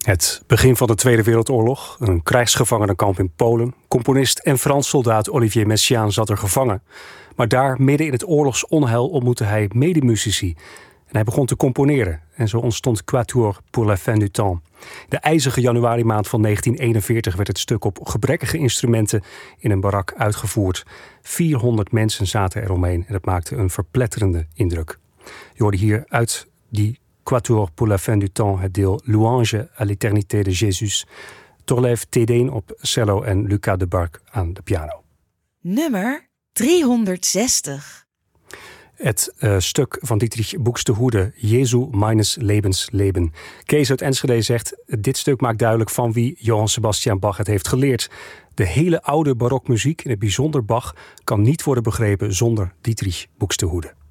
Het begin van de Tweede Wereldoorlog, een krijgsgevangenenkamp in Polen. Componist en Frans soldaat Olivier Messiaen zat er gevangen. Maar daar, midden in het oorlogsonheil, ontmoette hij medemuzici. En hij begon te componeren. En zo ontstond Quatuor pour la fin du temps. De ijzige januarimaand van 1941 werd het stuk op gebrekkige instrumenten in een barak uitgevoerd. 400 mensen zaten eromheen en dat maakte een verpletterende indruk. Je hoorde hier uit die Quatuor pour la fin du temps het deel Louange à l'éternité de Jésus. Torlev Thédeen op cello en Lucas de Barck aan de piano. Nummer 360. Het stuk van Dietrich Buxtehude, Jesu meines Lebens Leben. Kees uit Enschede zegt, dit stuk maakt duidelijk van wie Johann Sebastian Bach het heeft geleerd. De hele oude barokmuziek, in het bijzonder Bach, kan niet worden begrepen zonder Dietrich Buxtehude.